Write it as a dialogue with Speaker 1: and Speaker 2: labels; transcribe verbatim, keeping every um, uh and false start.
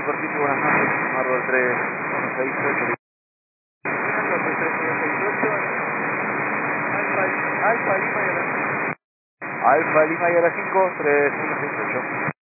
Speaker 1: Cortito, buenas noches. Árbol tres uno seis ocho.
Speaker 2: Alfa, Alfa Lima y a las
Speaker 1: Alfa Lima y a las cinco, tres uno seis ocho.